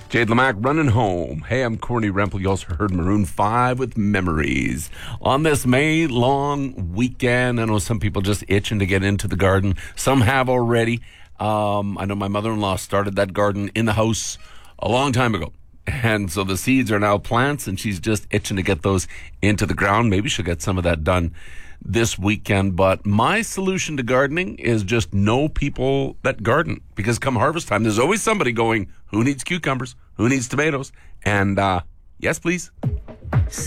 Jade Lamac running home. Hey, I'm Corny Rempel. You also heard Maroon 5 with Memories. On this May long weekend, I know some people just itching to get into the garden. Some have already. I know my mother-in-law started that garden in the house a long time ago. And so the seeds are now plants, and she's just itching to get those into the ground. Maybe she'll get some of that done this weekend. But my solution to gardening is just know people that garden, because come harvest time, there's always somebody going, who needs cucumbers? Who needs tomatoes? And yes, please.